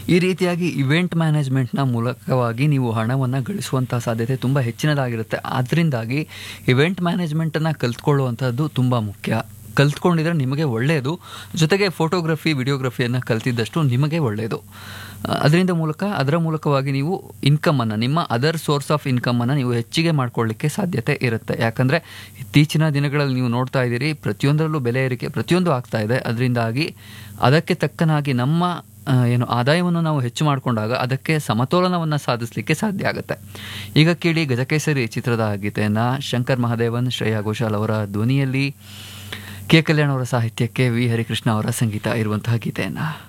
ಈ ರೀತಿಯಾಗಿ ಇವೆಂಟ್ ಮ್ಯಾನೇಜ್ಮೆಂಟ್ನ ಮೂಲಕವಾಗಿ ನೀವು ಹಣವನ್ನು ಗಳಿಸುವಂಥ ಸಾಧ್ಯತೆ ತುಂಬ ಹೆಚ್ಚಿನದಾಗಿರುತ್ತೆ. ಅದರಿಂದಾಗಿ ಇವೆಂಟ್ ಮ್ಯಾನೇಜ್ಮೆಂಟನ್ನು ಕಲ್ತ್ಕೊಳ್ಳುವಂಥದ್ದು ತುಂಬ ಮುಖ್ಯ. ಕಲ್ತ್ಕೊಂಡಿದ್ರೆ ನಿಮಗೆ ಒಳ್ಳೆಯದು, ಜೊತೆಗೆ ಫೋಟೋಗ್ರಫಿ ವಿಡಿಯೋಗ್ರಫಿಯನ್ನು ಕಲ್ತಿದ್ದಷ್ಟು ನಿಮಗೆ ಒಳ್ಳೆಯದು. ಅದರ ಮೂಲಕವಾಗಿ ನೀವು ಇನ್ಕಮನ್ನು, ನಿಮ್ಮ ಅದರ್ ಸೋರ್ಸ್ ಆಫ್ ಇನ್ಕಮನ್ನು ನೀವು ಹೆಚ್ಚಿಗೆ ಮಾಡ್ಕೊಳ್ಳಿಕ್ಕೆ ಸಾಧ್ಯತೆ ಇರುತ್ತೆ. ಯಾಕಂದರೆ ಇತ್ತೀಚಿನ ದಿನಗಳಲ್ಲಿ ನೀವು ನೋಡ್ತಾ ಇದ್ದೀರಿ, ಪ್ರತಿಯೊಂದರಲ್ಲೂ ಬೆಲೆ ಏರಿಕೆ ಪ್ರತಿಯೊಂದು ಆಗ್ತಾ ಇದೆ. ಅದರಿಂದಾಗಿ ಅದಕ್ಕೆ ತಕ್ಕನಾಗಿ ನಮ್ಮ ಆದಾಯವನ್ನು ನಾವು ಹೆಚ್ಚು ಮಾಡಿಕೊಂಡಾಗ ಅದಕ್ಕೆ ಸಮತೋಲನವನ್ನು ಸಾಧಿಸಲಿಕ್ಕೆ ಸಾಧ್ಯ ಆಗುತ್ತೆ. ಈಗ ಕೇಳಿ ಗಜಕೇಸರಿ ಚಿತ್ರದ ಗೀತೆಯನ್ನು ಶಂಕರ್ ಮಹಾದೇವನ್, ಶ್ರೇಯಾ ಘೋಷಾಲ್ ಅವರ ಧ್ವನಿಯಲ್ಲಿ, ಕೆ ಕಲ್ಯಾಣ್ ಅವರ ಸಾಹಿತ್ಯಕ್ಕೆ ವಿ ಹರಿಕೃಷ್ಣ ಅವರ ಸಂಗೀತ ಇರುವಂತಹ ಗೀತೆಯನ್ನು